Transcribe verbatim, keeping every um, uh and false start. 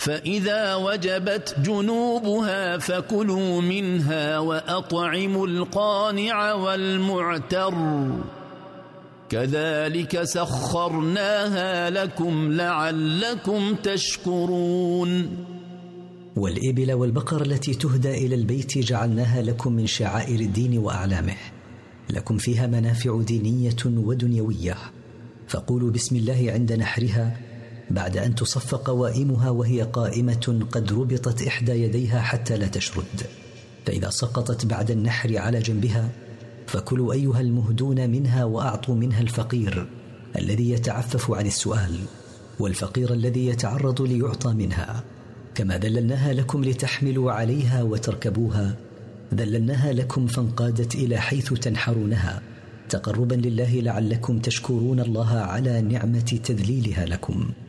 فإذا وجبت جنوبها فكلوا منها وأطعموا القانع والمعتر كذلك سخرناها لكم لعلكم تشكرون. والإبل والبقر التي تهدى إلى البيت جعلناها لكم من شعائر الدين وأعلامه، لكم فيها منافع دينية ودنيوية، فقولوا بسم الله عند نحرها بعد أن تصف قوائمها وهي قائمة قد ربطت إحدى يديها حتى لا تشرد، فإذا سقطت بعد النحر على جنبها فكلوا أيها المهدون منها وأعطوا منها الفقير الذي يتعفف عن السؤال والفقير الذي يتعرض ليعطى منها. كما ذللناها لكم لتحملوا عليها وتركبوها، ذللناها لكم فانقادت إلى حيث تنحرونها تقربا لله لعلكم تشكرون الله على نعمة تذليلها لكم.